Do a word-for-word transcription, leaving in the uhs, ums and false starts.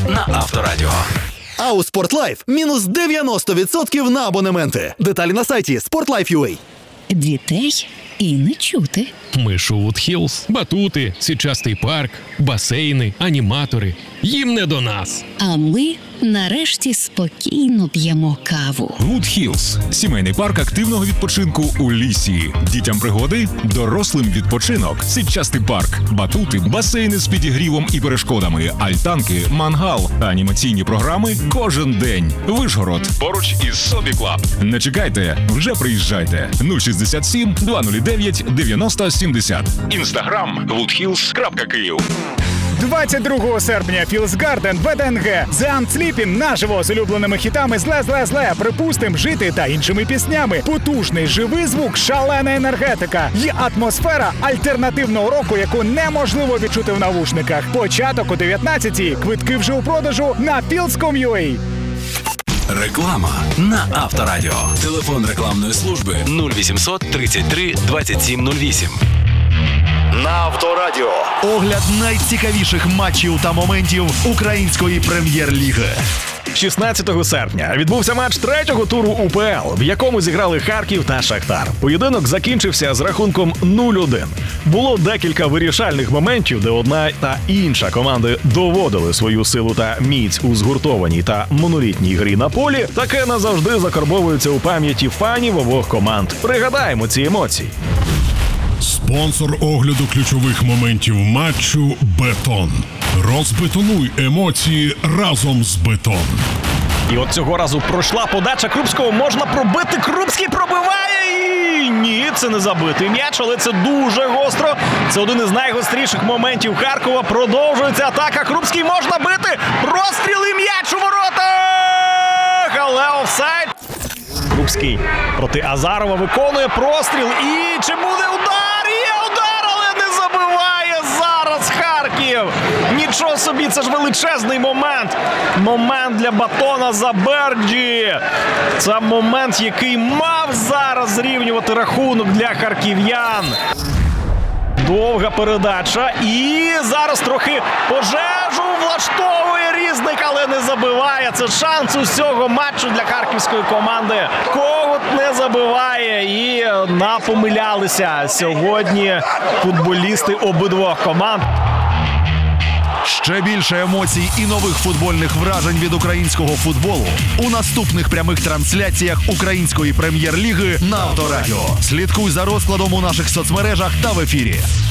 на Авторадіо. А у Спортлайф мінус дев'яносто відсотків на абонементи. Деталі на сайті спортлайф крапка ю а. Дітей і не чути. Ми Шувуд Хілз. Батути, січастий парк, басейни, аніматори. Їм не до нас. А ми нарешті спокійно п'ємо каву. Вуд Хілз – сімейний парк активного відпочинку у лісі. Дітям пригоди, дорослим відпочинок. Сітчастий парк, батути, басейни з підігрівом і перешкодами, альтанки, мангал, анімаційні програми кожен день. Вишгород, поруч із Собі Клаб. Не чекайте, вже приїжджайте. нуль шістдесят сім двісті дев'ять дев'яносто сімдесят. Інстаграм вуд хілз крапка київ. двадцять другого серпня Філсгарден в ДНГ. The Unsleeping наживо з улюбленими хітами «Зле-зле-зле», «Припустим», «Жити» та іншими піснями. Потужний живий звук, шалена енергетика і атмосфера альтернативного року, яку неможливо відчути в навушниках. Початок о дев'ятнадцятій. Квитки вже у продажу на філз крапка ком крапка ю а. Реклама на Авторадіо. Телефон рекламної служби нуль вісімсот тридцять три двадцять сім нуль вісім. На Авторадіо. Огляд найцікавіших матчів та моментів української прем'єр-ліги. шістнадцятого серпня відбувся матч третього туру УПЛ, в якому зіграли Харків та Шахтар. Поєдинок закінчився з рахунком нуль один. Було декілька вирішальних моментів, де одна та інша команди доводили свою силу та міць у згуртованій та монолітній грі на полі. Таке назавжди закарбовується у пам'яті фанів обох команд. Пригадаємо ці емоції. Спонсор огляду ключових моментів матчу «Бетон». Розбетонуй емоції разом з «Бетон». І от цього разу пройшла подача Крупського, можна пробити, Крупський пробиває і... Ні, це не забитий м'яч, але це дуже гостро. Це один із найгостріших моментів Харкова. Продовжується атака, Крупський можна бити, простріл і м'яч у воротах, але офсайд. Крупський проти Азарова виконує простріл і чи буде удар? Є удар, але не забиває зараз Харків. Нічого собі, це ж величезний момент. Момент для Батона Заберджі. Це момент, який мав зараз зрівнювати рахунок для харків'ян. Довга передача і зараз трохи пожежу влаштовує Різник, але не забиває. Це шанс усього матчу для харківської команди. Когут не забиває і напомилялися сьогодні футболісти обидвох команд. Ще більше емоцій і нових футбольних вражень від українського футболу у наступних прямих трансляціях української прем'єр-ліги на Авторадіо. Слідкуй за розкладом у наших соцмережах та в ефірі.